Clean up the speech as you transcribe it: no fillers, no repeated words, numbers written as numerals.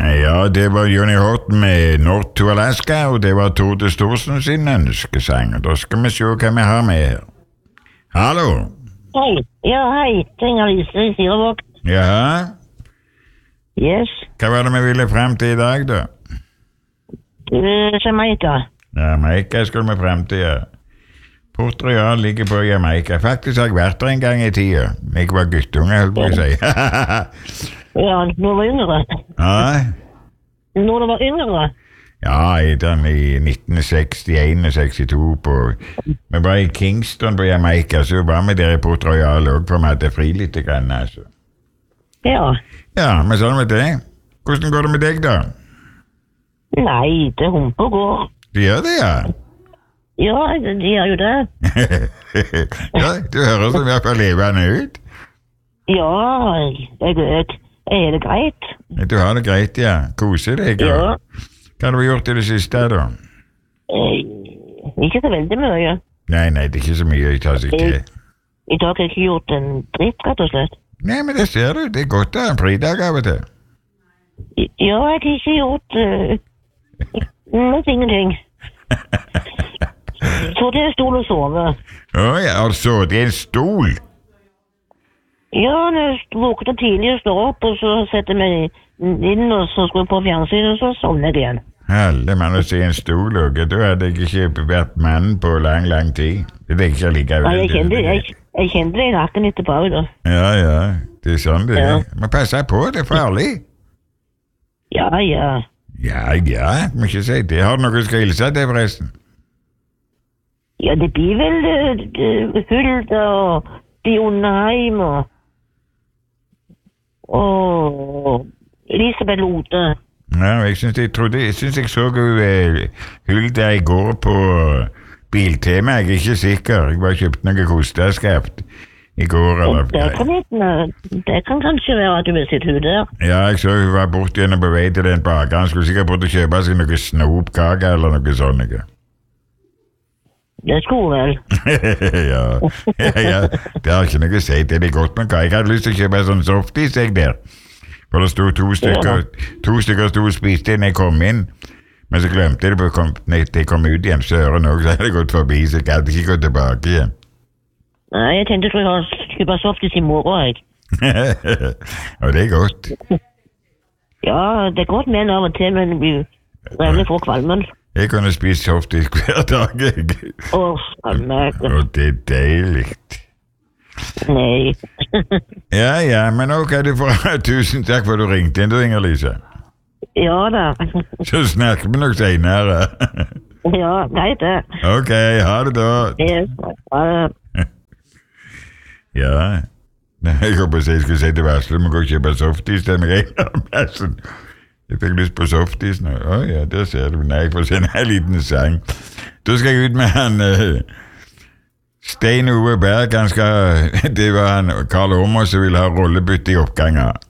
Ja, det var Johnny Horton med North to Alaska, og det var Torde Storsen sin ønskesang. Og da skal vi se hva vi har med her. Hallo? Hei. Ja, hei. Trenger Lise i Sirevåg. Ja? Yes. Hva var det vi ville frem til i dag, da? Jamaica. Jamaica skal vi frem til, ja. Port Royal ligger på Jamaica. Faktisk har jeg vært der en gang i tida. Jeg var guttunge, holdt på å si. Ja, når du var yngre. Ja? Når du var yngre? Ja, i 1961-62 på... Vi var i Kingston på Jamaica, så var vi der i Port Royal også, for vi hadde fri litt grann, altså. Ja. Ja, men sånn med det. Hvordan går det med deg, da? Nei, det humper går. Det gjør det, ja? Ja, de gjør jo det. Ja, du høres i hvert fall levende ut. Ja, jeg er det greit. Du har det greit, ja. Koser deg. Ja. Hva har du gjort i det siste, da? Ikke så veldig mye. Nei, det er ikke så mye jeg tar seg til. I dag har jeg ikke gjort en dritt, rett og slett. Nei, men det ser du. Det er godt å ha en fridag av og til. Ja, jeg har ikke gjort ingenting. Så det er stol og sove. Ja, altså, det er en stol. Ja, når jeg våkner tidlig og står opp, og så setter jeg meg inn, og så skrur på fjernsynet, så sovner jeg igjen. Alle mann å se en stol, og da hadde jeg ikke vært mann på lang tid. Det er ikke likevel. Nei, jeg kjente det i nakken etterpå, da. Ja, det er sånn det er. Men pass på, det er farlig. Ja. Ja, må ikke si det. Har du noe skrivelse til, forresten? Ja, det blir vel Hulda og Dionheim og Elisabeth Lode. Ja, jeg synes jeg så Hulda i går på Biltema. Jeg er ikke sikker. Jeg bare kjøpte noe kosteskaft i går. Det kan kanskje være at du vil sitte hun der. Ja, jeg så hun var bort igjen på vei til den bakeren. Skulle sikkert bort og kjøpe seg noe snopkake eller noe sånt. Det skulle vel. Ja. Det har ikke noe å si til det godt med hva. Jeg hadde lyst til å kjøpe sånn softis, jeg der. For det stod to stykker stod og spiste inn jeg kom inn. Men så glemte jeg det, jeg kom ut igjen, søren også, så hadde jeg gått forbi, så jeg hadde ikke gått tilbake igjen. Nei, jeg tenkte jeg skulle kjøpe softis i morgen, jeg. Og det er godt. Ja, det er godt med av og til, men vi revner for kvalmen. Jeg kunne spise softis hver dag, jeg. Og det er deilig. Nei. Ja, men ok, du får tusen takk for at du ringte inn, du, Inger-Lise. Ja da. Så snakker vi nok senere. Ja, greit det. Ok, ha det da. Yes, ha det. Ja, jeg håper jeg skulle si til Varsel, må gå og kjøpe softis til meg en av plassen. Jeg fikk lyst på softis nå. Ja, der ser du. Nei, jeg får se en liten sang. Da skal jeg ut med han Stein Ove Berg. Det var han Karl Ormer som ville ha rollebytte i oppganger.